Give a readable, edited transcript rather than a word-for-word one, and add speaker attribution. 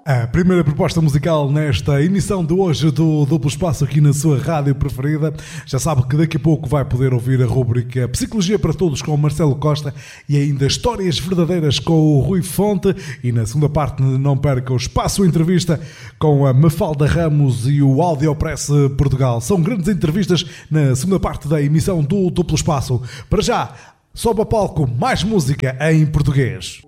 Speaker 1: A primeira proposta musical nesta emissão de hoje do Duplo Espaço aqui na sua rádio preferida. Já sabe que daqui a pouco vai poder ouvir a rubrica Psicologia para Todos com o Marcelo Costa e ainda Histórias Verdadeiras com o Rui Fonte. E na segunda parte não perca o Espaço Entrevista com a Mafalda Ramos e o Audiopress Portugal. São grandes entrevistas na segunda parte da emissão do Duplo Espaço. Para já, sobe a palco mais música em português.